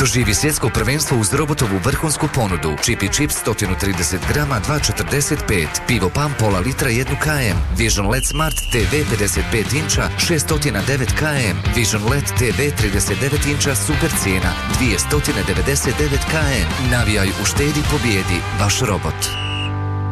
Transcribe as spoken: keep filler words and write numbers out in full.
Doživi svjetsko prvenstvo uz robotovu vrhunsku ponudu. Chip i Chip sto trideset grama dva četrdeset pet, pivo Pam pola litra jedan kilogram, Vision L E D Smart T V pedeset pet inča šesto devet kilograma, Vision L E D T V trideset devet inča super cijena dvjesto devedeset devet kilograma. Navijaj, uštedi, pobjedi, vaš robot.